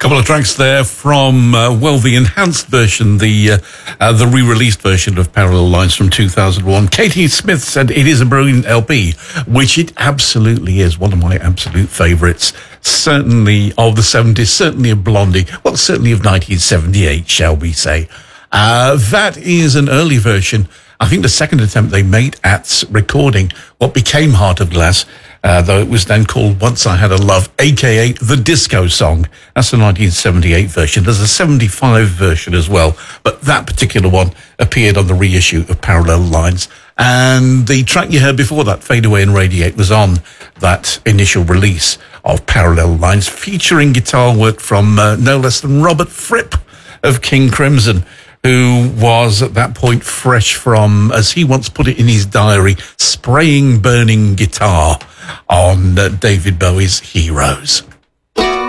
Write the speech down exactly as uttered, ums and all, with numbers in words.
couple of tracks there from, uh, well, the enhanced version, the uh, uh, the re-released version of Parallel Lines from two thousand one. Katie Smith said it is a brilliant L P, which it absolutely is. One of my absolute favourites, certainly of the seventies, certainly of Blondie, well, certainly of nineteen seventy-eight, shall we say. Uh, that is an early version. I think the second attempt they made at recording what became Heart of Glass, uh, though it was then called Once I Had a Love, a k a the disco song. That's the nineteen seventy-eight version. There's a seventy-five version as well, but that particular one appeared on the reissue of Parallel Lines. And the track you heard before that, Fade Away and Radiate, was on that initial release of Parallel Lines, featuring guitar work from uh, no less than Robert Fripp of King Crimson, who was at that point fresh from, as he once put it in his diary, spraying burning guitar on uh, David Bowie's Heroes.